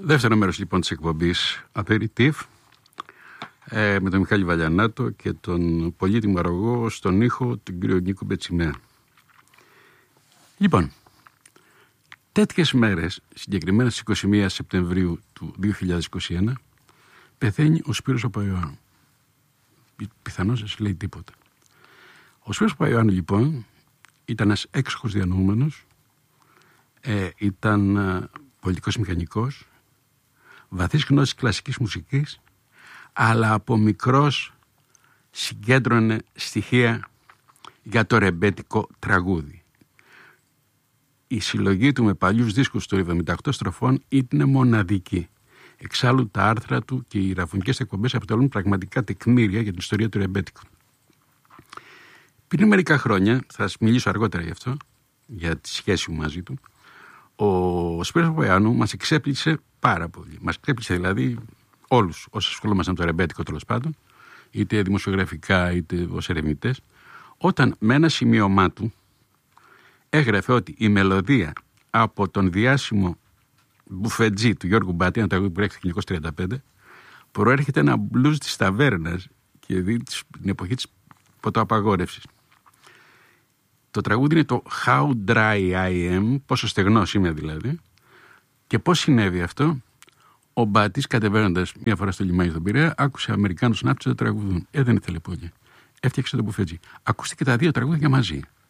Δεύτερο μέρος λοιπόν της εκπομπής Aperitif, με τον Μιχάλη Βαλιανάτο και τον πολύτιμο αρρωγό στον ήχο, τον κύριο Νίκο Μπετσιμέα. Λοιπόν, τέτοιες μέρες, συγκεκριμένα στις 21 Σεπτεμβρίου του 2021, πεθαίνει ο Σπύρος ο Παϊωάννου. Πιθανώς σας λέει τίποτα. Ο Σπύρος Παϊωάννου λοιπόν ήταν ένας έξοχος διανοούμενος, ήταν πολιτικός μηχανικός, βαθύς γνώσης κλασικής μουσικής, αλλά από μικρός συγκέντρωνε στοιχεία για το ρεμπέτικο τραγούδι. Η συλλογή του με παλιούς δίσκους του 78 στροφών ήταν μοναδική. Εξάλλου τα άρθρα του και οι ραδιοφωνικές εκπομπές αποτελούν πραγματικά τεκμήρια για την ιστορία του ρεμπέτικου. Πριν μερικά χρόνια, θα σας μιλήσω αργότερα γι' αυτό, για τη σχέση μου μαζί του, ο Σπύρος Παϊωάννου μας εξέπληξε πάρα πολύ. Μας εξέπληξε δηλαδή όλους όσοι ασχολούμασταν με το ρεμπέτικο τέλος πάντων, είτε δημοσιογραφικά είτε ως ερευνητές, όταν με ένα σημείωμά του έγραφε ότι η μελωδία από τον διάσημο μπουφετζή του Γιώργου Μπάτη, ένα τραγούδι που έρχεται το 1935, προέρχεται ένα μπλουζ της ταβέρνας και την εποχή της ποτοαπαγόρευσης. Το τραγούδι είναι το How Dry I Am, πόσο στεγνός είμαι δηλαδή. Και πώς συνέβη αυτό? Ο Μπάτης, κατεβαίνοντας μια φορά στο λιμάνι στον Πειραιά, άκουσε Αμερικάνους ναύτες να τραγουδούν. Δεν ήθελε πολύ. Έφτιαξε το μπουφετζή. Ακούστηκε τα δύο τραγούδια μαζί.